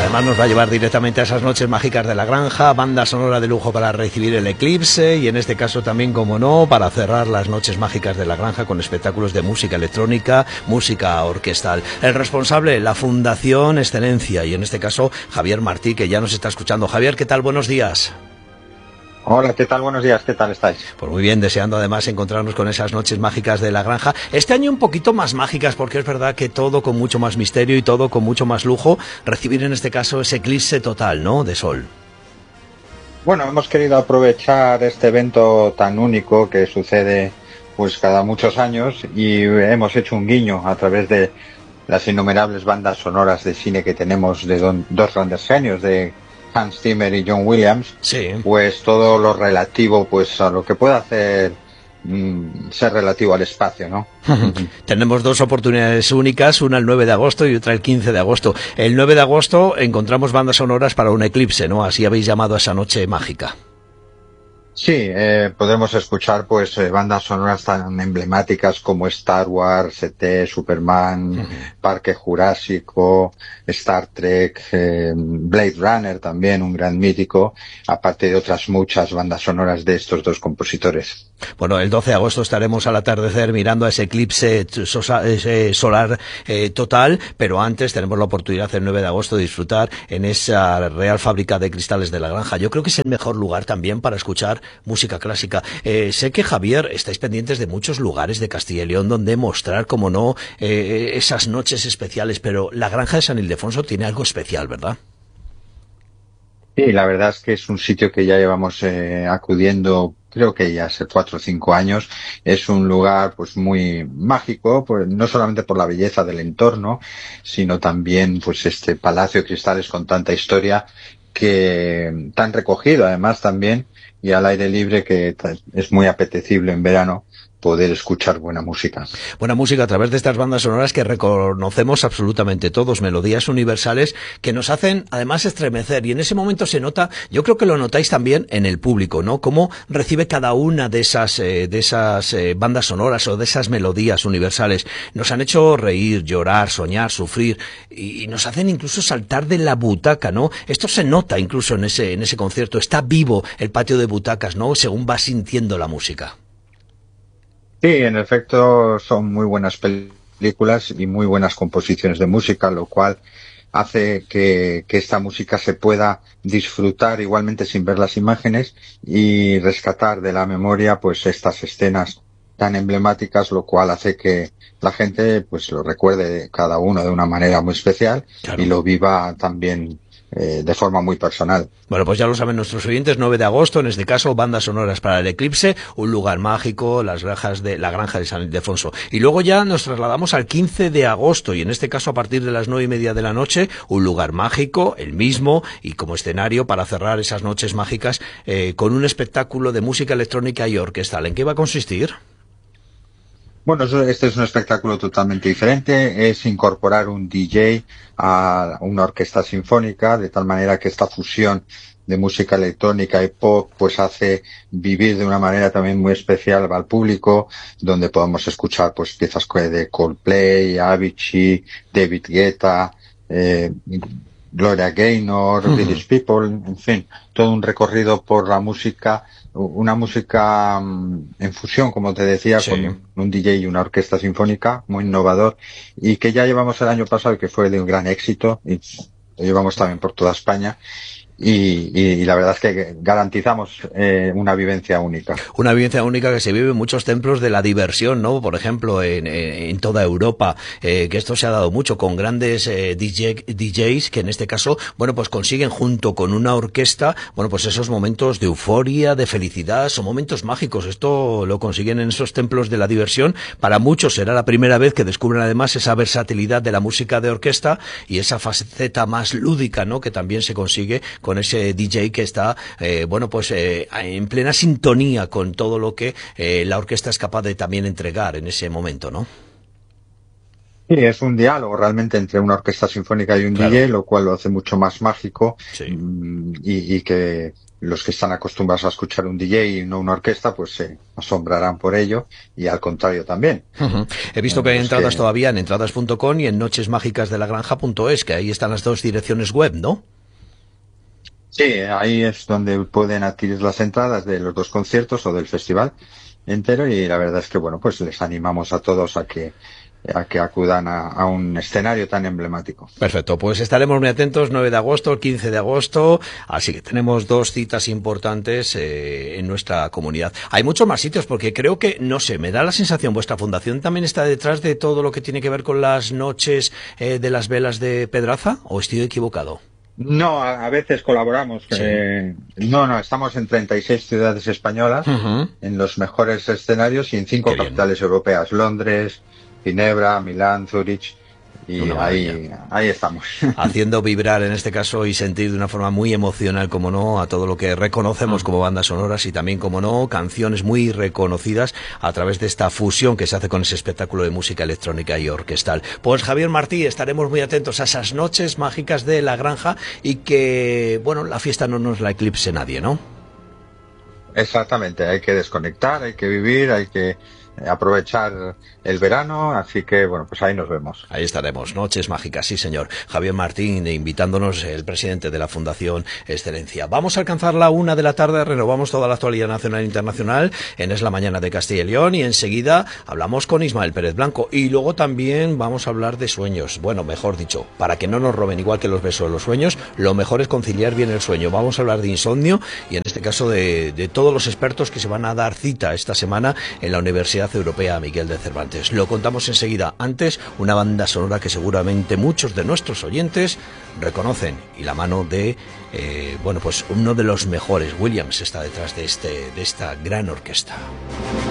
además nos va a llevar directamente a esas noches mágicas de la granja, banda sonora de lujo para recibir el eclipse y en este caso también, como no, para cerrar las noches mágicas de la granja con espectáculos de música electrónica, música orquestal. El responsable, la Fundación Excelencia y en este caso Javier Martí, que ya nos está escuchando. Javier, ¿qué tal? Buenos días. Hola, ¿qué tal? Buenos días, ¿qué tal estáis? Pues muy bien, deseando además encontrarnos con esas noches mágicas de la granja. Este año un poquito más mágicas, porque es verdad que todo con mucho más misterio y todo con mucho más lujo. Recibir en este caso ese eclipse total, ¿no?, de sol. Bueno, hemos querido aprovechar este evento tan único que sucede pues cada muchos años y hemos hecho un guiño a través de las innumerables bandas sonoras de cine que tenemos de dos grandes genios, de Hans Zimmer y John Williams. Sí. Pues todo lo relativo pues a lo que puede hacer ser relativo al espacio, ¿no? Tenemos dos oportunidades únicas, una el 9 de agosto y otra el 15 de agosto. El 9 de agosto encontramos bandas sonoras para un eclipse, ¿no? Así habéis llamado a esa noche mágica. Sí, podremos escuchar pues bandas sonoras tan emblemáticas como Star Wars, ET, Superman, Parque Jurásico, Star Trek, Blade Runner también, un gran mítico, aparte de otras muchas bandas sonoras de estos dos compositores. Bueno, el 12 de agosto estaremos al atardecer mirando a ese eclipse solar total, pero antes tenemos la oportunidad el 9 de agosto de disfrutar en esa Real Fábrica de Cristales de la Granja. Yo creo que es el mejor lugar también para escuchar música clásica. Sé que, Javier, estáis pendientes de muchos lugares de Castilla y León donde mostrar, como no, esas noches especiales, pero la Granja de San Ildefonso tiene algo especial, ¿verdad? Sí, la verdad es que es un sitio que ya llevamos acudiendo, creo que ya hace 4 o 5 años. Es un lugar pues muy mágico, pues no solamente por la belleza del entorno, sino también pues este Palacio de Cristales con tanta historia, que tan recogido además también, y al aire libre, que es muy apetecible en verano poder escuchar buena música. Buena música a través de estas bandas sonoras que reconocemos absolutamente todos, melodías universales que nos hacen además estremecer, y en ese momento se nota, yo creo que lo notáis también en el público, ¿no?, cómo recibe cada una de esas bandas sonoras o de esas melodías universales. Nos han hecho reír, llorar, soñar, sufrir y nos hacen incluso saltar de la butaca, ¿no? Esto se nota incluso en ese concierto, está vivo el patio de butacas, ¿no?, según va sintiendo la música. Sí, en efecto son muy buenas películas y muy buenas composiciones de música, lo cual hace que esta música se pueda disfrutar igualmente sin ver las imágenes y rescatar de la memoria pues estas escenas tan emblemáticas, lo cual hace que la gente pues lo recuerde cada uno de una manera muy especial. Claro. Y lo viva también de forma muy personal. Bueno, pues ya lo saben nuestros oyentes, 9 de agosto, en este caso, bandas sonoras para el eclipse, un lugar mágico, la granja de San Ildefonso. Y luego ya nos trasladamos al 15 de agosto, y en este caso a partir de las 9:30 de la noche, un lugar mágico, el mismo, y como escenario para cerrar esas noches mágicas, con un espectáculo de música electrónica y orquestal. ¿En qué va a consistir? Bueno, este es un espectáculo totalmente diferente, es incorporar un DJ a una orquesta sinfónica, de tal manera que esta fusión de música electrónica y pop pues hace vivir de una manera también muy especial al público, donde podemos escuchar pues piezas de Coldplay, Avicii, David Guetta, Gloria Gaynor, Village People, en fin, todo un recorrido por la música, una música en fusión, como te decía, sí, con un DJ y una orquesta sinfónica, muy innovador, y que ya llevamos el año pasado y que fue de un gran éxito, y lo llevamos también por toda España. Y la verdad es que garantizamos una vivencia única. Una vivencia única que se vive en muchos templos de la diversión, ¿no? Por ejemplo, en toda Europa, que esto se ha dado mucho con grandes DJs que en este caso, bueno, pues consiguen junto con una orquesta, bueno, pues esos momentos de euforia, de felicidad, son momentos mágicos. Esto lo consiguen en esos templos de la diversión. Para muchos será la primera vez que descubren además esa versatilidad de la música de orquesta y esa faceta más lúdica, ¿no?, que también se consigue con ese DJ que está, en plena sintonía con todo lo que la orquesta es capaz de también entregar en ese momento, ¿no? Sí, es un diálogo realmente entre una orquesta sinfónica y un DJ, lo cual lo hace mucho más mágico, sí, y que los que están acostumbrados a escuchar un DJ y no una orquesta, pues se asombrarán por ello, y al contrario también. He visto que hay entradas todavía en entradas.com y en nochesmágicasdelagranja.es, que ahí están las dos direcciones web, ¿no? Sí, ahí es donde pueden adquirir las entradas de los dos conciertos o del festival entero, y la verdad es que, bueno, pues les animamos a todos a que acudan a un escenario tan emblemático. Perfecto, pues estaremos muy atentos, 9 de agosto, 15 de agosto, así que tenemos dos citas importantes en nuestra comunidad. Hay muchos más sitios, porque creo que, no sé, me da la sensación, vuestra fundación también está detrás de todo lo que tiene que ver con las noches de las velas de Pedraza, ¿o estoy equivocado? No, a veces colaboramos. Sí. No, estamos en 36 ciudades españolas, en los mejores escenarios, y en 5 capitales europeas: Londres, Ginebra, Milán, Zúrich, y ahí estamos. Haciendo vibrar, en este caso, y sentir de una forma muy emocional, como no, a todo lo que reconocemos como bandas sonoras, y también, como no, canciones muy reconocidas a través de esta fusión que se hace con ese espectáculo de música electrónica y orquestal. Pues Javier Martí, estaremos muy atentos a esas noches mágicas de La Granja, y que, bueno, la fiesta no nos la eclipse nadie, ¿no? Exactamente, hay que desconectar, hay que vivir, hay que aprovechar el verano, así que, bueno, pues ahí nos vemos. Ahí estaremos, noches mágicas, sí señor. Javier Martín, invitándonos, el presidente de la Fundación Excelencia. Vamos a alcanzar la 1 de la tarde, renovamos toda la actualidad nacional e internacional en Es la Mañana de Castilla y León, y enseguida hablamos con Ismael Pérez Blanco, y luego también vamos a hablar de sueños. Bueno, mejor dicho, para que no nos roben igual que los besos de los sueños, lo mejor es conciliar bien el sueño. Vamos a hablar de insomnio, y en este caso de todos los expertos que se van a dar cita esta semana en la Universidad Europea Miguel de Cervantes. Lo contamos enseguida. Antes, una banda sonora que seguramente muchos de nuestros oyentes reconocen, y la mano de bueno, pues uno de los mejores, Williams, está detrás de esta gran orquesta.